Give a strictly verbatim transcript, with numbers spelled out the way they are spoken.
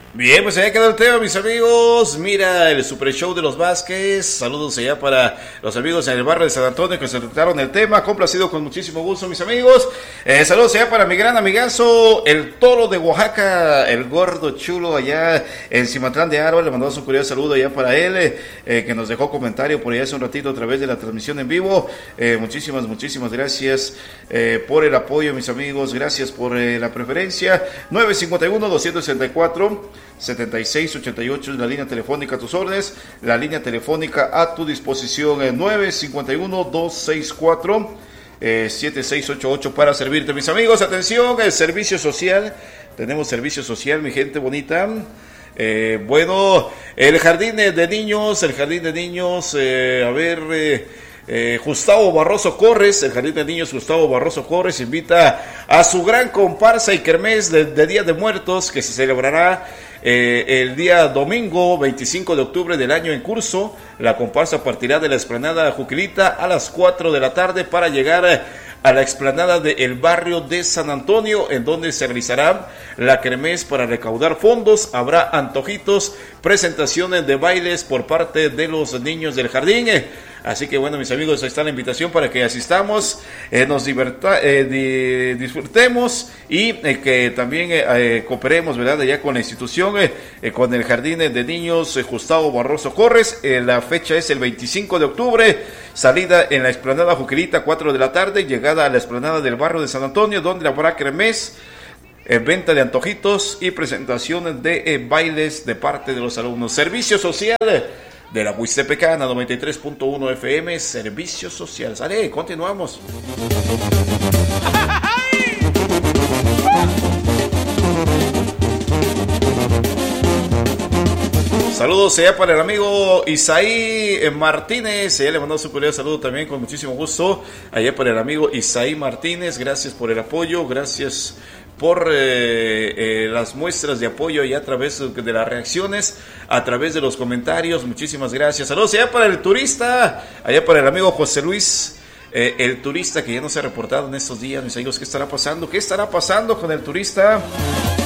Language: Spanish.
Bien, pues allá quedó el tema, mis amigos. Mira, el Super Show de los Vázquez. Saludos allá para los amigos en el barrio de San Antonio que se trataron el tema. Complacido con muchísimo gusto, mis amigos. Eh, saludos allá para mi gran amigazo, el Toro de Oaxaca, el gordo chulo allá en Cimatlán de Árbol. Le mandamos un curioso saludo allá para él, eh, que nos dejó comentario por allá hace un ratito a través de la transmisión en vivo. Eh, muchísimas, muchísimas gracias eh, por el apoyo, mis amigos. Gracias por eh, la preferencia. nueve cinco uno, dos seis cuatro, setenta y seis ochenta y ocho es la línea telefónica a tus órdenes, la línea telefónica a tu disposición, eh, nueve cinco uno, dos seis cuatro, siete seis ocho ocho para servirte, mis amigos. Atención, el servicio social, tenemos servicio social, mi gente bonita. Eh, bueno, el jardín de niños, el jardín de niños, eh, a ver... Eh, Eh, Gustavo Barroso Corres, el Jardín de Niños Gustavo Barroso Corres invita a su gran comparsa y kermés de, de Día de Muertos que se celebrará eh, el día domingo veinticinco de octubre del año en curso. La comparsa partirá de la explanada Juquilita a las cuatro de la tarde para llegar a la explanada del barrio de San Antonio, en donde se realizará la kermés para recaudar fondos. Habrá antojitos, presentaciones de bailes por parte de los niños del jardín. Así que bueno, mis amigos, ahí está la invitación para que asistamos, eh, nos diverta, eh, di, disfrutemos y eh, que también eh, cooperemos, ¿verdad?, allá con la institución, eh, eh, con el Jardín de Niños eh, Gustavo Barroso Corres. Eh, la fecha es el veinticinco de octubre, salida en la explanada Juquilita, cuatro de la tarde, llegada a la explanada del barrio de San Antonio, donde habrá kermés, eh, venta de antojitos y presentaciones de eh, bailes de parte de los alumnos. Servicio social de la Huistepecana, noventa y tres punto uno F M, servicio social. Sale, continuamos. Saludos allá para el amigo Isaí Martínez. Allá le mandamos un cordial saludo también con muchísimo gusto. Allá para el amigo Isaí Martínez. Gracias por el apoyo. Gracias por eh, eh, las muestras de apoyo y a través de las reacciones, a través de los comentarios. Muchísimas gracias. Saludos allá para el turista, allá para el amigo José Luis, eh, el turista que ya no se ha reportado en estos días. Mis amigos, ¿qué estará pasando? ¿Qué estará pasando con el turista?